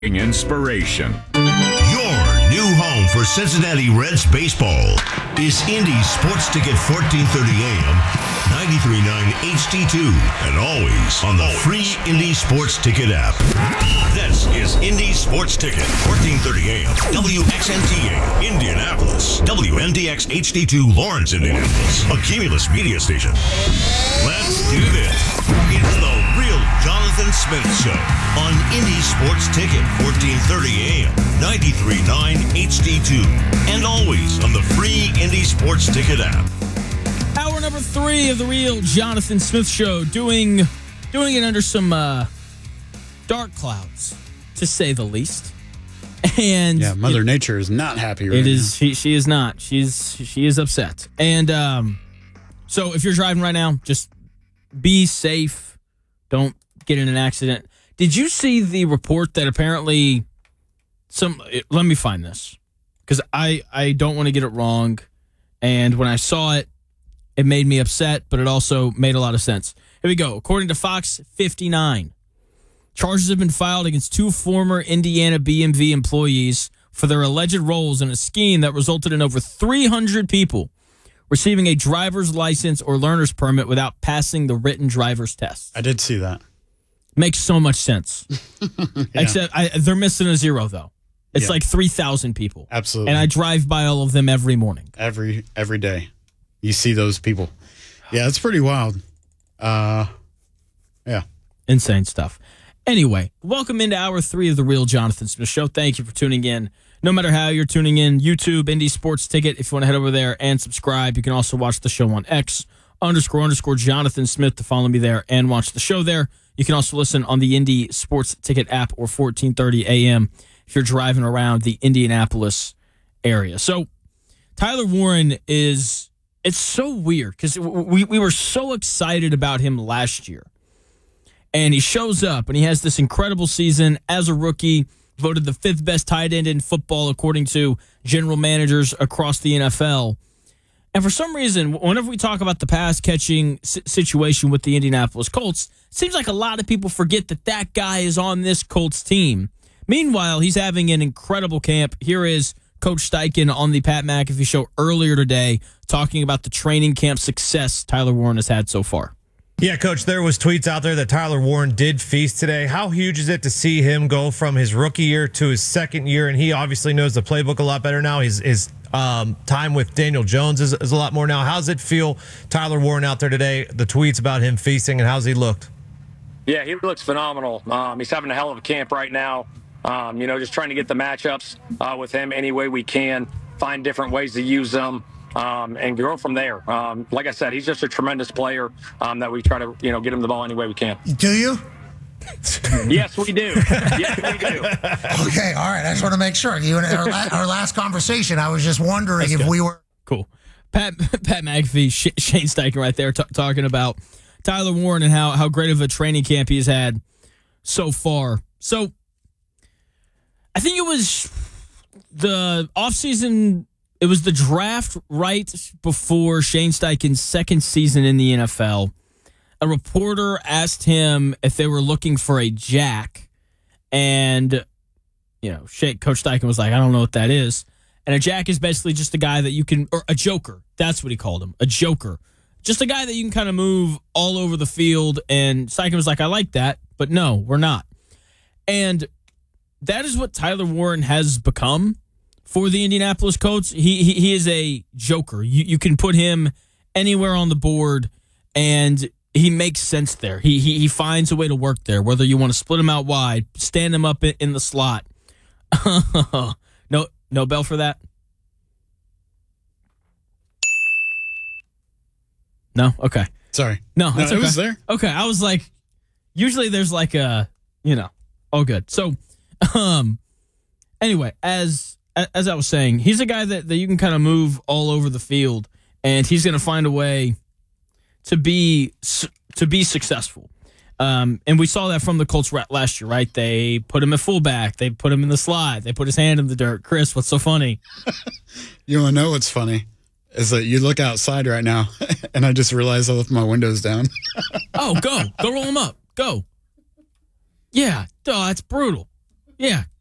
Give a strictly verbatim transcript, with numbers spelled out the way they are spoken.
Inspiration. Your new home for Cincinnati Reds baseball is Indy Sports Ticket fourteen thirty A M, ninety-three point nine H D two, and always on the free Indy Sports Ticket app. This is Indy Sports Ticket, fourteen thirty A M, W X N T A, Indianapolis, W N D X H D two, Lawrence, Indianapolis, a Cumulus media station. Let's do this. It's the real Jonathan Smith Show on Indy Sports Ticket, fourteen thirty A M, ninety-three point nine H D two, and always on the free Indy Sports Ticket app. Hour number three of the real Jonathan Smith Show, doing doing it under some uh, dark clouds, to say the least. And yeah, Mother it, Nature is not happy right It now. is. She, she is not. She's she is upset. And um, so if you're driving right now, just be safe. Don't get in an accident. Did you see the report that apparently some? Let me find this, because I I don't want to get it wrong. And when I saw it, it made me upset, but it also made a lot of sense. Here we go. According to Fox fifty-nine, charges have been filed against two former Indiana B M V employees for their alleged roles in a scheme that resulted in over three hundred people receiving a driver's license or learner's permit without passing the written driver's test. I did see that. Makes so much sense. Yeah. Except I, they're missing a zero, though. It's Yeah. like three thousand people. Absolutely. And I drive by all of them every morning. Every every day. You see those people. Yeah, it's pretty wild. Uh, yeah. Insane stuff. Anyway, welcome into hour three of the Real Jonathan Smith Show. Thank you for tuning in. No matter how you're tuning in, YouTube, Indy Sports Ticket, if you want to head over there and subscribe. You can also watch the show on X, underscore, underscore Jonathan Smith to follow me there and watch the show there. You can also listen on the Indy Sports Ticket app or fourteen thirty A M if you're driving around the Indianapolis area. So Tyler Warren is, it's so weird because we, we were so excited about him last year. And he shows up and he has this incredible season as a rookie, voted the fifth best tight end in football according to general managers across the N F L. And for some reason, whenever we talk about the pass catching situation with the Indianapolis Colts, it seems like a lot of people forget that that guy is on this Colts team. Meanwhile, he's having an incredible camp. Here is Coach Steichen on the Pat McAfee show earlier today talking about the training camp success Tyler Warren has had so far. Yeah, Coach, there was tweets out there that Tyler Warren did feast today. How huge is it to see him go from his rookie year to his second year? And he obviously knows the playbook a lot better now. His, his um, time with Daniel Jones is, is a lot more now. How's it feel, Tyler Warren out there today, the tweets about him feasting, and how's he looked? Yeah, he looks phenomenal. Um, he's having a hell of a camp right now. Um, you know, just trying to get the matchups uh, with him any way we can, find different ways to use them. Um, and grow from there. Um, like I said, he's just a tremendous player um, that we try to, you know, get him the ball any way we can. Do you? Yes, we do. Yes, we do. Okay, all right. I just want to make sure. You and our, la- our last conversation, I was just wondering That's if good. we were Cool. Pat Pat McAfee, Sh- Shane Steichen right there t- talking about Tyler Warren and how, how great of a training camp he's had so far. So I think it was the offseason. It was the draft right before Shane Steichen's second season in the N F L. A reporter asked him if they were looking for a jack, and you know, Shane, Coach Steichen was like, "I don't know what that is." And a jack is basically just a guy that you can, or a joker. That's what he called him, a joker, just a guy that you can kind of move all over the field. And Steichen was like, "I like that, but no, we're not." And that is what Tyler Warren has become. For the Indianapolis Colts, he, he he is a joker. You you can put him anywhere on the board, and he makes sense there. He he he finds a way to work there. Whether you want to split him out wide, stand him up in, in the slot. no no bell for that. No, okay. Sorry. No, that's no, it okay. was there. Okay, I was like, usually there's like a, you know, all good. So, um, anyway, as as I was saying, he's a guy that, that you can kind of move all over the field, and he's going to find a way to be to be successful. Um, and we saw that from the Colts last year, right? They put him at fullback. They put him in the slot. They put his hand in the dirt. Chris, what's so funny? You want to know what's funny? Is that you look outside right now, and I just realized I left my windows down. Oh, go. Go roll them up. Go. Yeah. Oh, that's brutal. Yeah.